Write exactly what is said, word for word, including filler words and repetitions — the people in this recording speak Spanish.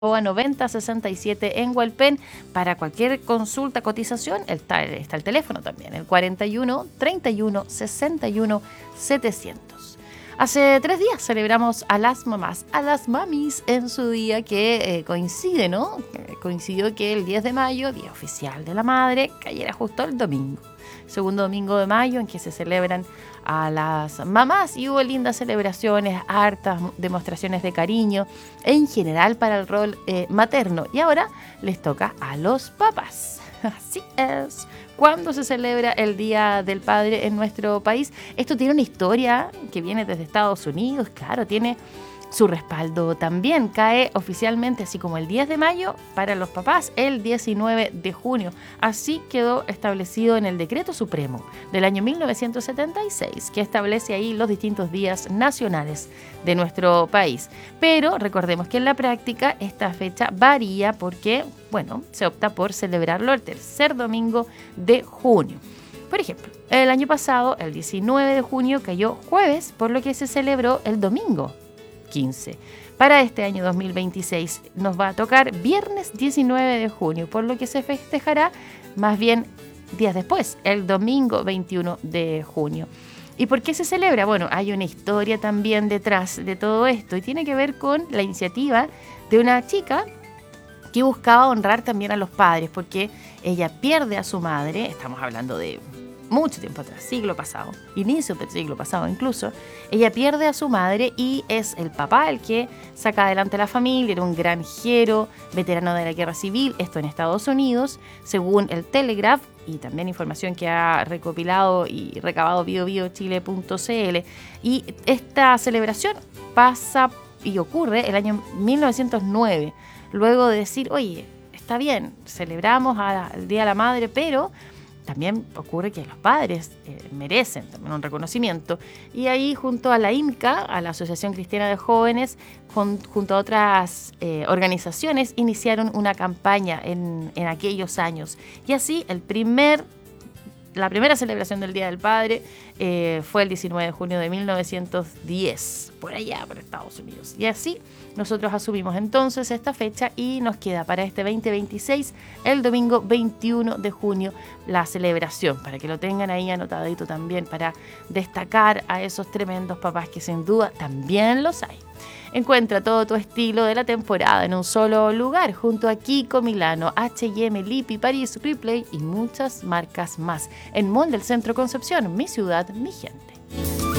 noventa sesenta y siete en Hualpén. Para cualquier consulta, cotización, está, está el teléfono también, el cuarenta y uno, treinta y uno, sesenta y uno, setecientos. Hace tres días celebramos a las mamás, a las mamis en su día que eh, coincide, ¿no? Coincidió que el diez de mayo, día oficial de la madre, cayera justo el domingo. Segundo domingo de mayo en que se celebran a las mamás y hubo lindas celebraciones, hartas demostraciones de cariño en general para el rol eh, materno. Y ahora les toca a los papás. Así es. ¿Cuándo se celebra el Día del Padre en nuestro país? Esto tiene una historia que viene desde Estados Unidos, claro, tiene su respaldo también. Cae oficialmente, así como el diez de mayo, para los papás el diecinueve de junio. Así quedó establecido en el Decreto Supremo del año mil novecientos setenta y seis, que establece ahí los distintos días nacionales de nuestro país. Pero recordemos que en la práctica esta fecha varía porque, bueno, se opta por celebrarlo el tercer domingo de junio. Por ejemplo, el año pasado, el diecinueve de junio, cayó jueves, por lo que se celebró el domingo quince. Para este año dos mil veintiséis nos va a tocar viernes diecinueve de junio, por lo que se festejará más bien días después, el domingo veintiuno de junio. ¿Y por qué se celebra? Bueno, hay una historia también detrás de todo esto y tiene que ver con la iniciativa de una chica que buscaba honrar también a los padres, porque ella pierde a su madre, estamos hablando de mucho tiempo atrás, siglo pasado, inicio del siglo pasado incluso. Ella pierde a su madre y es el papá el que saca adelante a la familia. Era un granjero, veterano de la guerra civil, esto en Estados Unidos, según el Telegraph, y también información que ha recopilado y recabado bio bio chile punto c l. Y esta celebración pasa y ocurre el año mil novecientos nueve, luego de decir, oye, está bien, celebramos al Día de la Madre, pero también ocurre que los padres eh, merecen también un reconocimiento. Y ahí, junto a la I M C A, a la Asociación Cristiana de Jóvenes, con, junto a otras eh, organizaciones, iniciaron una campaña en, en aquellos años. Y así, el primer, la primera celebración del Día del Padre eh, fue el diecinueve de junio de mil novecientos diez, por allá, por Estados Unidos. Y así, nosotros asumimos entonces esta fecha y nos queda para este veinte veintiséis, el domingo veintiuno de junio, la celebración, para que lo tengan ahí anotadito también, para destacar a esos tremendos papás que sin duda también los hay. Encuentra todo tu estilo de la temporada en un solo lugar, junto a Kiko Milano, H y M, Lipi, París, Replay y muchas marcas más. En Mall del Centro Concepción, mi ciudad, mi gente.